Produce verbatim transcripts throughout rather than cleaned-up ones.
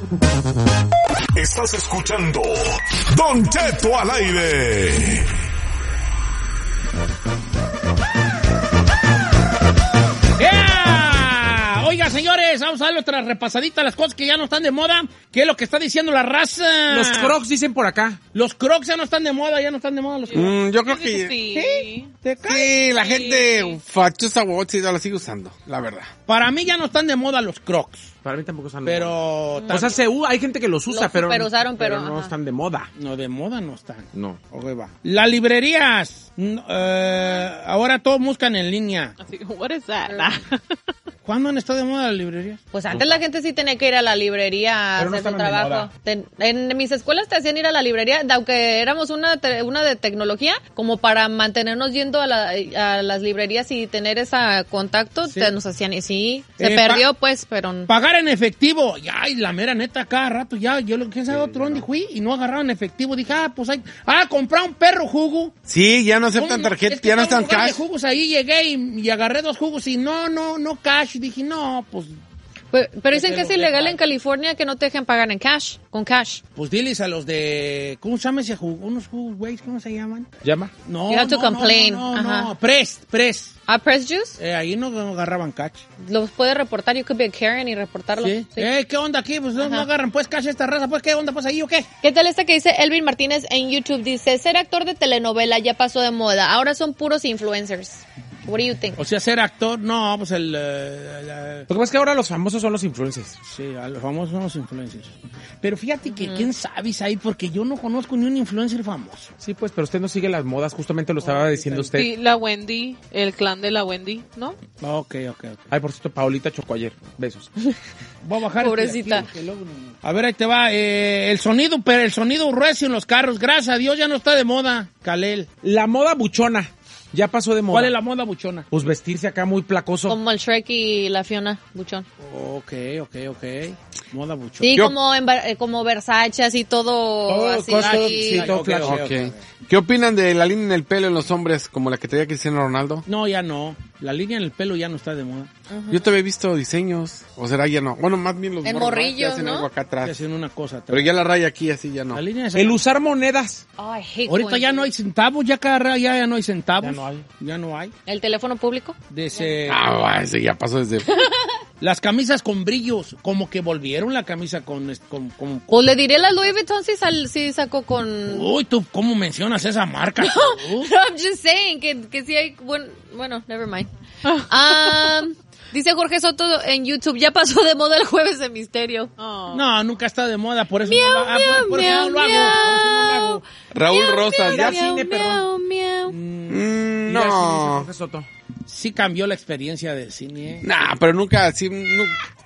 Estás escuchando Don Cheto al aire. ¡Yeah! Oiga, señores, vamos a darle otra repasadita a las cosas que ya no están de moda. ¿Qué es lo que está diciendo la raza? Los Crocs dicen por acá. Los Crocs ya no están de moda, ya no están de moda los Crocs. Mm, yo creo que... Sí. ¿Sí? ¿Te cae? Sí, la gente fachosa y la sigue usando, la verdad. Para mí ya no están de moda los Crocs. Para mí tampoco están Pero... de moda. O sea, se, u- hay gente que los usa, Los pero, superusaron, pero, no ajá. están de moda. No, de moda no están. No. Ok, va. Las librerías. n- eh, ahora todos buscan en línea. Así, what is that? ¿Cuándo han estado de moda las librerías? Pues antes la gente sí tenía que ir a la librería a Pero no hacer su estaban de trabajo. moda. Ten- en mis escuelas te hacían ir a la librería, de- aunque éramos una, te- una de tecnología, como para mantenernos yendo a, la- a las librerías y tener ese contacto, Sí. te- nos hacían y sí, se Eh, perdió pa- pues, pero... Pagar en efectivo. Ya, y la mera neta, cada rato ya. Yo lo que sabe otro dónde fui y no agarraron efectivo. Dije, ah, pues hay. Ah, comprar un perro jugo. Sí, ya no aceptan ¿Cómo no? tarjeta, Es que ya no estaba están en lugar de cash. jugos ahí llegué y, y agarré dos jugos y no, no, no cash. Y dije, no, pues, Pero, pero dicen se que los es ilegal dejan. en California que no te dejen pagar en cash, con cash. pues diles a los de. ¿Cómo se llama ese jugo? Unos jugos, güey, ¿cómo se llaman? ¿Llama? No. You have to no, complain. No, no, Ajá. no, Press, Press. ¿Ah, Press Juice? Eh, ahí no, no agarraban cash. Los puede reportar, you could be a Karen y reportarlo. ¿Sí? Sí. Eh, ¿qué onda aquí? Pues no, Ajá. no agarran pues cash esta raza. Pues, ¿qué onda pues ahí o qué? ¿Qué tal esta que dice Elvin Martínez en YouTube? Dice, ser actor de telenovela ya pasó de moda, ahora son puros influencers. What do you think? O sea, ser actor, no, pues el... eh, la- Lo que pasa es que ahora los famosos son los influencers. Sí, a los famosos son los influencers. Pero fíjate que, ¿quién sabes ahí? Porque yo no conozco ni un influencer famoso. Sí, pues, pero usted no sigue las modas, justamente lo estaba diciendo usted. Sí, la Wendy, el clan de la Wendy, ¿no? Ok, ok, ok. Ay, por cierto, Paulita chocó ayer. Besos. Voy a bajar. Pobrecita. este de aquí, que luego no- A ver, ahí te va. Eh, el sonido, pero el sonido recio en los carros. Gracias a Dios ya no está de moda, Kalel. La moda buchona ya pasó de moda. ¿Cuál es la moda buchona? Pues vestirse acá muy placoso. Como el Shrek y la Fiona Buchón. Ok, ok, ok. Moda buchona. Sí, Yo- como, en, Ver- eh, como Versace, así todo, Todo así. cosas, así. sí, todo Ok, flash. ok, Ok. ok. ¿Qué opinan de la línea en el pelo en los hombres, como la que tenía Cristiano Ronaldo? No, ya no. La línea en el pelo ya no está de moda. Yo te había visto diseños, o será ya no. Bueno, más bien los En morros, ¿no? morrillos, Que hacen ¿no? algo acá Estoy atrás. haciendo una cosa. Pero ya la raya aquí así ya no. La línea es El usar monedas. Oh, I hate Ahorita going ya to- no hay centavos, ya cada ra- ya, ya no hay centavos. Ya no hay. Ya no hay. ¿El teléfono público? De ese- Ah, va, ese ya pasó desde... Las camisas con brillos, como que volvieron la camisa con... con, con- O le diré la Louis Vuitton si, sal, si sacó con... Uy, tú, ¿cómo mencionas esa marca? tú? No, I'm just saying que, que sí hay... Bueno, bueno never mind. Um, dice Jorge Soto en YouTube, ya pasó de moda el jueves de misterio. Oh. No, nunca está de moda, por eso, Miau, no, lo- ah, miau, por, por eso no lo hago. miau, Por eso no lo hago. Raúl Rosas, ya Miau, cine, perdón. miau, miau. Mm, Ya, sí, dice no. Jorge Soto. Sí cambió la experiencia del cine. ¿eh? Nah, pero nunca, así, nu-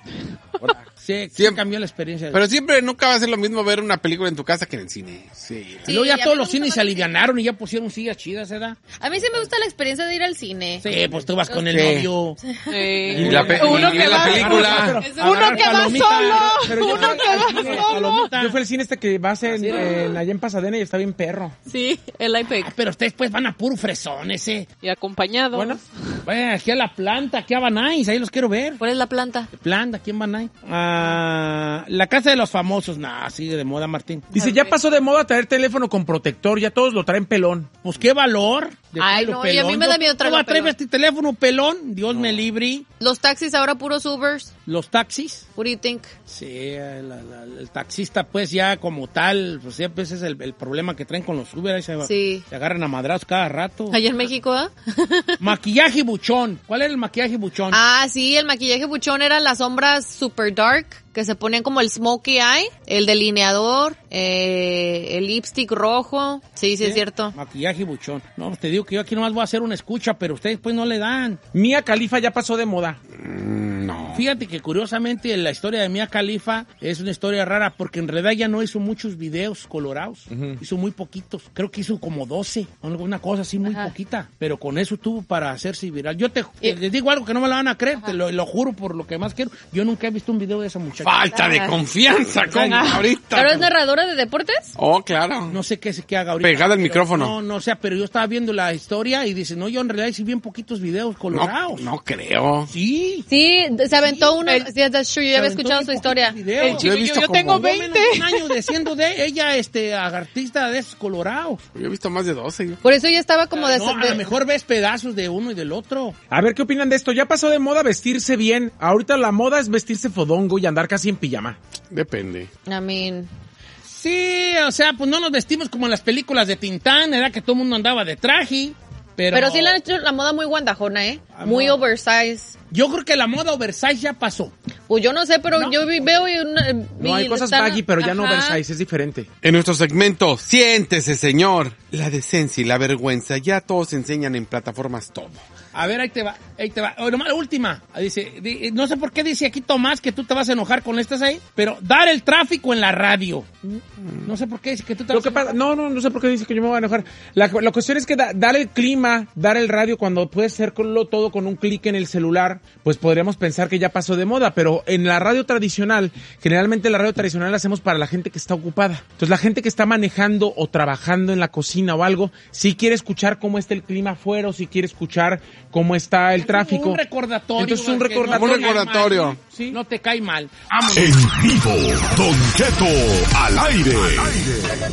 Sí, sí Siempre- cambió la experiencia. pero siempre nunca va a ser lo mismo ver una película en tu casa que en el cine. Sí. y luego ya Sí, a todos mí los me cines gusta se más- alivianaron y ya pusieron sillas chidas, ¿verdad? A mí sí me gusta la experiencia de ir al cine. Sí, pues tú vas con el Sí. novio. Eh, Y la, pe- uno y que la va- película. Es uno que va solo. Pero yo Uno fui- que va solo. Palomita. Yo fui al cine este que va a ser en, en- allá en Pasadena y está bien perro. Sí, el iPad. Ah, pero ustedes pues van a puro fresón ese. Y acompañado. Bueno, Bueno, aquí a la planta, aquí a Banais, ahí los quiero ver. ¿Cuál es la planta? Planta, aquí en Banais. Ah, la casa de los famosos, nah, sigue de moda, Martín. dice, ya pasó de moda traer teléfono con protector, ya todos lo traen pelón. Pues qué valor. de Ay, traerlo no, y a mí me da Yo- miedo traerlo ¿Cómo traer pelón. este teléfono pelón? Dios me libre. Los taxis ahora puros Ubers. Los taxis. What do you think? Sí, eh, la- la- el taxista pues ya como tal, pues siempre ese es el, el problema que traen con los Uber, ahí se, Sí. se agarran a madrazos cada rato. Allá en México, ¿ah? Maquillaje buchón. ¿Cuál era el maquillaje buchón? Ah, sí, el maquillaje buchón eran las sombras super dark, que se ponían como el smokey eye, el delineador, eh, el lipstick rojo. Sí, sí, es cierto. Maquillaje buchón. No, te digo que yo aquí nomás voy a hacer una escucha, pero ustedes pues no le dan. Mia Khalifa ya pasó de moda. Mm, no. Fíjate que curiosamente la historia de Mia Khalifa es una historia rara porque en realidad ya no hizo muchos videos colorados. Hizo muy poquitos. Creo que hizo como doce. Una cosa así muy Ajá. poquita. Pero con eso tuvo para hacerse viral. Yo te, te- les digo algo que no me lo van a creer. Te lo, lo juro por lo que más quiero. Yo nunca he visto un video de esa muchacha. Falta de confianza, con ahorita. ¿Pero es narradora de deportes? Oh, claro. No sé qué, se- qué haga ahorita. Pegada al pero- micrófono. No, no, o sea, pero yo estaba viendo la historia y dice, no, yo en realidad hice bien poquitos videos No, colorados. no creo. Sí. sí. Sí, se aventó Sí, uno. el- Sí, that's true. Yo ya había Se aventó escuchado bien su historia. poquitos videos. El chico, Yo he visto yo, yo como- tengo Yo menos veinte. de un año diciendo de ella, este, artista de esos colorados. Yo he visto más de doce. yo. Por eso ya estaba como de... No, a de- lo mejor ves pedazos de uno y del otro. A ver, ¿qué opinan de esto? Ya pasó de moda vestirse bien. Ahorita la moda es vestirse fodongo y andar casi en pijama. Depende. I mean... Sí, o sea, pues no nos vestimos como en las películas de Tintán, era que todo el mundo andaba de traje, pero... Pero sí le han hecho la moda muy guandajona, ¿eh? Ah, Muy no. oversize. Yo creo que la moda oversize ya pasó. Pues yo no sé, pero No. yo vi- veo... y una- No, hay vi- cosas están- baggy, pero ya no Ajá. oversize, es diferente. En nuestro segmento, siéntese, señor. La decencia y la vergüenza, ya todos enseñan en plataformas todo. A ver, ahí te va, ahí te va. Oh, nomás la última. Dice, di- no sé por qué dice aquí Tomás que tú te vas a enojar con estas ahí, pero dar el tráfico en la radio. No sé por qué dice que tú te Lo vas que a pasa, enojar. no, no, no sé por qué dice que yo me voy a enojar. La, la cuestión es que da- dar el clima, dar el radio cuando puedes hacerlo todo con un clic en el celular, pues podríamos pensar que ya pasó de moda, pero en la radio tradicional, generalmente la radio tradicional la hacemos para la gente que está ocupada. Entonces la gente que está manejando o trabajando en la cocina o algo, si quiere escuchar cómo está el clima afuera o si quiere escuchar cómo está el tráfico. Un recordatorio. Entonces un que no recordatorio. te cae Un recordatorio. mal, ¿sí? No te cae mal. Vámonos. En vivo, Don Cheto al aire.